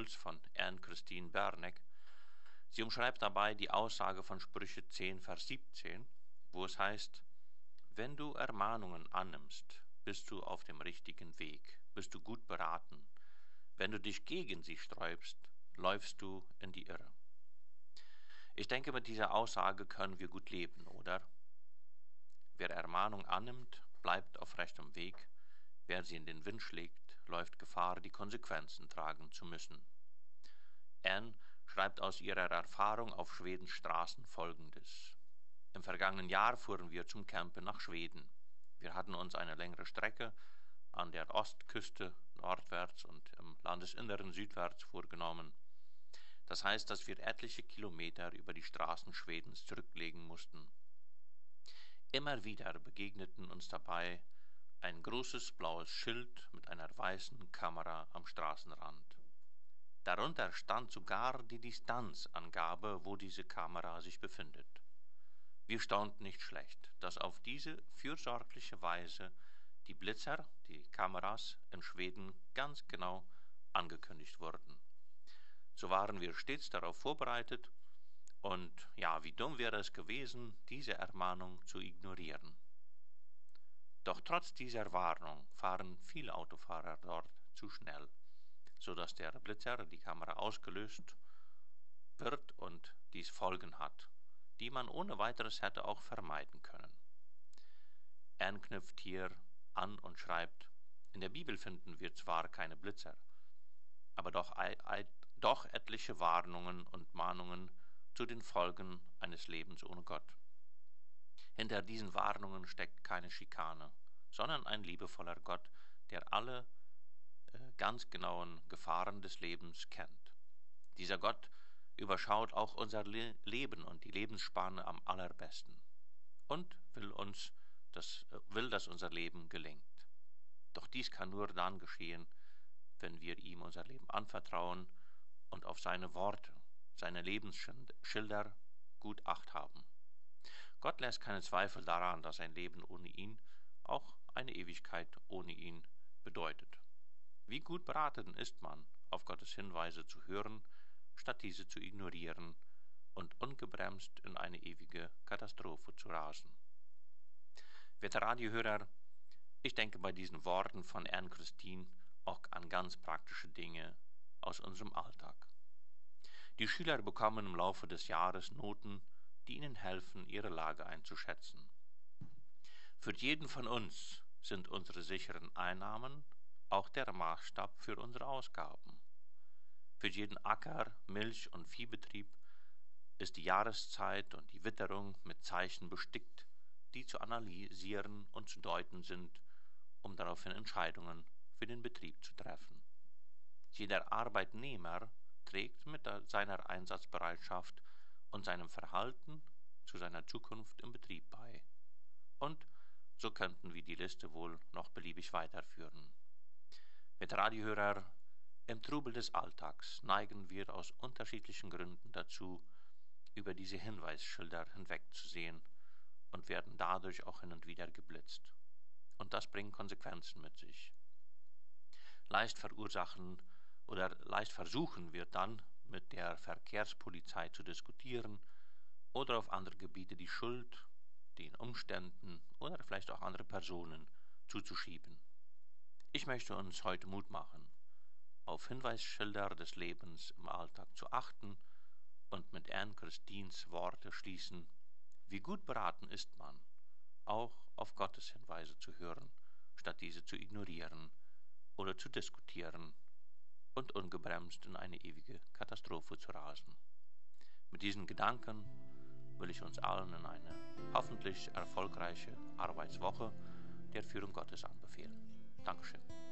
Impuls von Anne-Christine Berneck. Sie umschreibt dabei die Aussage von Sprüche 10, Vers 17, wo es heißt: Wenn du Ermahnungen annimmst, bist du auf dem richtigen Weg, bist du gut beraten. Wenn du dich gegen sie sträubst, läufst du in die Irre. Ich denke, mit dieser Aussage können wir gut leben, oder? Wer Ermahnung annimmt, bleibt auf rechtem Weg. Wer sie in den Wind schlägt, läuft Gefahr, die Konsequenzen tragen zu müssen. Anne schreibt aus ihrer Erfahrung auf Schwedens Straßen Folgendes. Im vergangenen Jahr fuhren wir zum Campen nach Schweden. Wir hatten uns eine längere Strecke an der Ostküste nordwärts und im Landesinneren südwärts vorgenommen. Das heißt, dass wir etliche Kilometer über die Straßen Schwedens zurücklegen mussten. Immer wieder begegneten uns dabei ein großes blaues Schild mit einer weißen Kamera am Straßenrand. Darunter stand sogar die Distanzangabe, wo diese Kamera sich befindet. Wir staunten nicht schlecht, dass auf diese fürsorgliche Weise die Blitzer, die Kameras in Schweden ganz genau angekündigt wurden. So waren wir stets darauf vorbereitet und ja, wie dumm wäre es gewesen, diese Ermahnung zu ignorieren. Doch trotz dieser Warnung fahren viele Autofahrer dort zu schnell, so dass der Blitzer, die Kamera ausgelöst wird und dies Folgen hat, die man ohne weiteres hätte auch vermeiden können. Anne knüpft hier an und schreibt: In der Bibel finden wir zwar keine Blitzer, aber doch etliche Warnungen und Mahnungen zu den Folgen eines Lebens ohne Gott. Hinter diesen Warnungen steckt keine Schikane, sondern ein liebevoller Gott, der alle ganz genauen Gefahren des Lebens kennt. Dieser Gott überschaut auch unser Leben und die Lebensspanne am allerbesten und will, dass unser Leben gelingt. Doch dies kann nur dann geschehen, wenn wir ihm unser Leben anvertrauen und auf seine Worte, seine Lebensschilder gut Acht haben. Gott lässt keinen Zweifel daran, dass ein Leben ohne ihn auch eine Ewigkeit ohne ihn bedeutet. Wie gut beraten ist man, auf Gottes Hinweise zu hören, statt diese zu ignorieren und ungebremst in eine ewige Katastrophe zu rasen. Werte Radiohörer, ich denke bei diesen Worten von Anne-Christine auch an ganz praktische Dinge aus unserem Alltag. Die Schüler bekommen im Laufe des Jahres Noten, die ihnen helfen, ihre Lage einzuschätzen. Für jeden von uns sind unsere sicheren Einnahmen auch der Maßstab für unsere Ausgaben. Für jeden Acker-, Milch- und Viehbetrieb ist die Jahreszeit und die Witterung mit Zeichen bestickt, die zu analysieren und zu deuten sind, um daraufhin Entscheidungen für den Betrieb zu treffen. Jeder Arbeitnehmer trägt mit seiner Einsatzbereitschaft und seinem Verhalten zu seiner Zukunft im Betrieb bei. Und so könnten wir die Liste wohl noch beliebig weiterführen. Mit Radiohörer, im Trubel des Alltags neigen wir aus unterschiedlichen Gründen dazu, über diese Hinweisschilder hinwegzusehen und werden dadurch auch hin und wieder geblitzt. Und das bringt Konsequenzen mit sich. Leicht versuchen wir dann mit der Verkehrspolizei zu diskutieren oder auf andere Gebiete die Schuld den Umständen oder vielleicht auch andere Personen zuzuschieben. Ich möchte uns heute Mut machen, auf Hinweisschilder des Lebens im Alltag zu achten und mit Anne-Christines Worte schließen: Wie gut beraten ist man, auch auf Gottes Hinweise zu hören, statt diese zu ignorieren oder zu diskutieren und ungebremst in eine ewige Katastrophe zu rasen. Mit diesen Gedanken will ich uns allen in eine hoffentlich erfolgreiche Arbeitswoche der Führung Gottes anbefehlen. Dankeschön.